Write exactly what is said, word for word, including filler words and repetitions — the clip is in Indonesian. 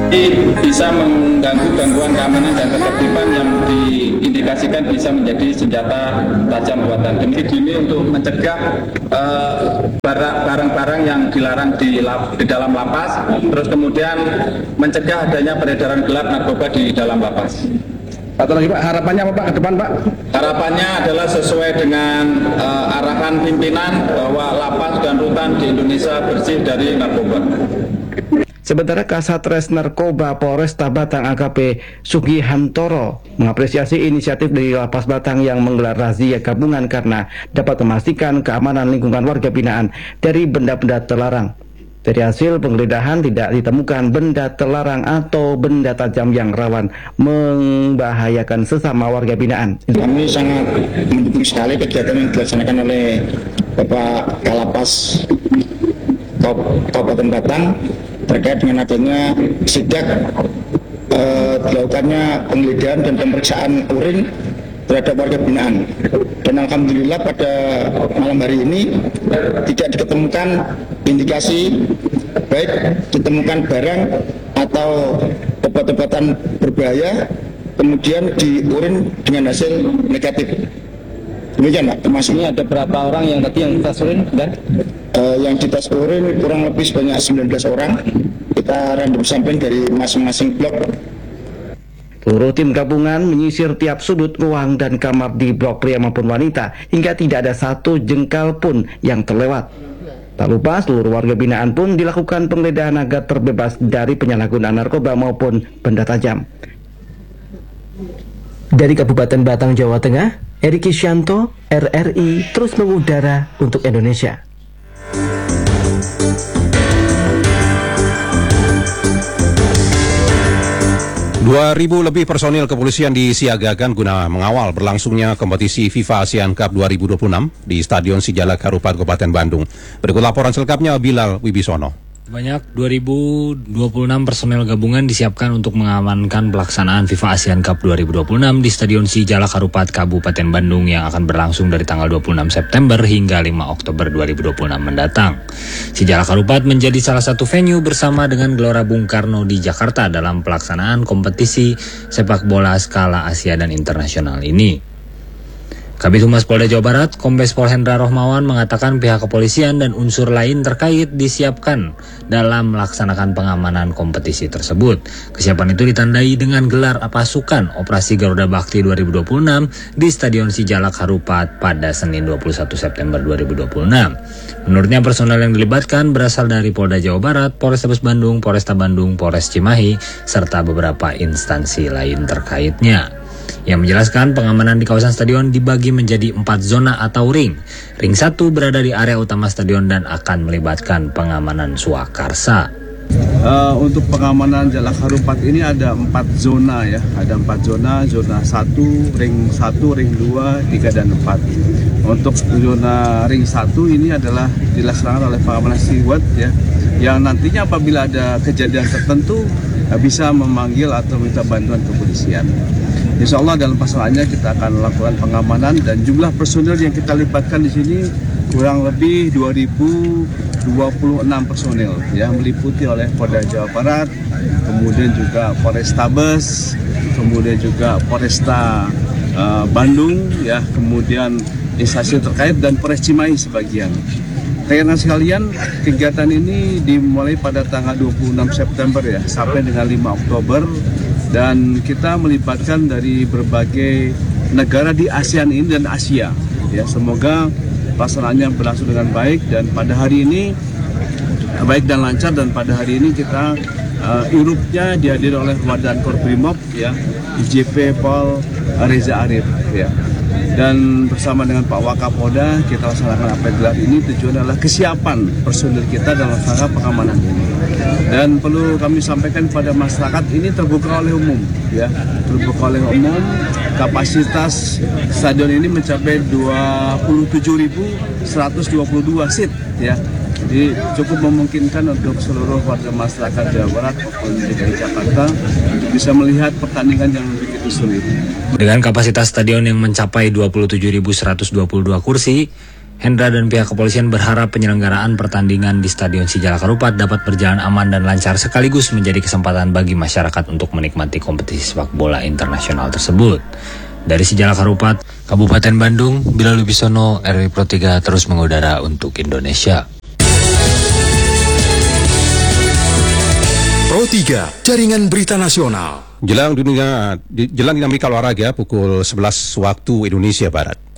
bisa mengganggu gangguan keamanan dan ketertiban yang diindikasikan bisa menjadi senjata tajam buatan. Demikian ini untuk mencegah uh, barang-barang yang dilarang di, lap, di dalam lapas, terus kemudian mencegah adanya peredaran gelap narkoba di dalam lapas. Atau lagi Pak, harapannya apa Pak ke depan Pak? Harapannya adalah sesuai dengan uh, arahan pimpinan bahwa lapas dan rutan di Indonesia bersih dari narkoba. Sementara Kasatres Narkoba Polresta Batang A K P Sugihantoro mengapresiasi inisiatif dari Lapas Batang yang menggelar razia gabungan karena dapat memastikan keamanan lingkungan warga binaan dari benda-benda terlarang. Dari hasil penggeledahan tidak ditemukan benda terlarang atau benda tajam yang rawan membahayakan sesama warga binaan. Kami sangat mendukung sekali kegiatan yang dilaksanakan oleh Bapak Kalapas Kabupaten Batang terkait dengan adanya sidak eh, dilakukannya penggeledahan dan pemeriksaan urin terhadap warga binaan. Dan alhamdulillah pada malam hari ini tidak ditemukan indikasi baik ditemukan barang atau obat-obatan berbahaya kemudian diurin dengan hasil negatif. Demikian Pak, termasuknya ada berapa orang yang tadi yang dites urin dan uh, yang dites urin kurang lebih sebanyak sembilan belas orang. Kita random sampling dari masing-masing blok. Seluruh tim gabungan menyisir tiap sudut ruang dan kamar di blok pria maupun wanita hingga tidak ada satu jengkal pun yang terlewat. Tak lupa seluruh warga binaan pun dilakukan penggeledahan agar terbebas dari penyalahgunaan narkoba maupun benda tajam. Dari Kabupaten Batang, Jawa Tengah, Eri Kisyanto, R R I terus mengudara untuk Indonesia. dua ribu lebih personil kepolisian disiagakan guna mengawal berlangsungnya kompetisi FIFA ASEAN Cup dua ribu dua puluh enam di Stadion Sijalak Harupat, Kabupaten Bandung. Berikut laporan selengkapnya Bilal Wibisono. Sebanyak dua ribu dua puluh enam personel gabungan disiapkan untuk mengamankan pelaksanaan FIFA ASEAN Cup dua ribu dua puluh enam di Stadion Sijalak Harupat, Kabupaten Bandung yang akan berlangsung dari tanggal dua puluh enam September hingga lima Oktober dua ribu dua puluh enam mendatang. Sijalak Harupat menjadi salah satu venue bersama dengan Gelora Bung Karno di Jakarta dalam pelaksanaan kompetisi sepak bola skala Asia dan internasional ini. Kabid Humas Polda Jawa Barat, Kombes Pol Hendra Rohmawan mengatakan pihak kepolisian dan unsur lain terkait disiapkan dalam melaksanakan pengamanan kompetisi tersebut. Kesiapan itu ditandai dengan gelar pasukan Operasi Garuda Bakti dua ribu dua puluh enam di Stadion Sijalak Harupat pada Senin dua puluh satu September dua ribu dua puluh enam. Menurutnya personel yang dilibatkan berasal dari Polda Jawa Barat, Polrestabes Bandung, Polresta Bandung, Polres Cimahi, serta beberapa instansi lain terkaitnya. Yang menjelaskan pengamanan di kawasan stadion dibagi menjadi empat zona atau ring. Ring satu berada di area utama stadion dan akan melibatkan pengamanan swakarsa. Uh, untuk pengamanan Jalak Harupat ini ada empat zona ya, ada empat zona, zona satu, ring satu, ring dua, tiga dan empat. Untuk zona ring satu ini adalah dilaksanakan oleh pengamanan steward ya, yang nantinya apabila ada kejadian tertentu uh, bisa memanggil atau minta bantuan kepolisian. Insya Allah dalam pasalannya kita akan melakukan pengamanan dan jumlah personil yang kita libatkan di sini kurang lebih dua ribu dua puluh enam personil yang meliputi oleh Polda Jawa Barat, kemudian juga Polrestabes, kemudian juga Polresta uh, Bandung, ya, kemudian instansi terkait dan Polres Cimahi sebagian. Rekan sekalian, kegiatan ini dimulai pada tanggal dua puluh enam September ya sampai dengan lima Oktober. Dan kita melibatkan dari berbagai negara di ASEAN ini dan Asia. Ya, semoga pelaksanaannya berlangsung dengan baik dan pada hari ini baik dan lancar dan pada hari ini kita uh, irupnya dihadiri oleh Wadan Korbrimob ya, I J P Pol Reza Arif ya. Dan bersama dengan Pak Wakapolda kita laksanakan apa yang gelar ini, tujuan adalah kesiapan personil kita dalam rangka pengamanan ini. Dan perlu kami sampaikan pada masyarakat ini terbuka oleh umum ya, terbuka oleh umum. Kapasitas stadion ini mencapai dua puluh tujuh ribu seratus dua puluh dua seat ya. Jadi cukup memungkinkan untuk seluruh warga masyarakat Jawa Barat maupun D K I Jakarta untuk bisa melihat pertandingan yang begitu sulit. Dengan kapasitas stadion yang mencapai dua puluh tujuh ribu seratus dua puluh dua kursi, Hendra dan pihak kepolisian berharap penyelenggaraan pertandingan di Stadion Sijalak Harupat dapat berjalan aman dan lancar sekaligus menjadi kesempatan bagi masyarakat untuk menikmati kompetisi sepak bola internasional tersebut. Dari Sijalak Harupat, Kabupaten Bandung, Bilal Wibisono, R W Pro tiga terus mengudara untuk Indonesia. Pro tiga, Jaringan Berita Nasional. Jelang dunia jelang dinamika olahraga pukul sebelas waktu Indonesia Barat.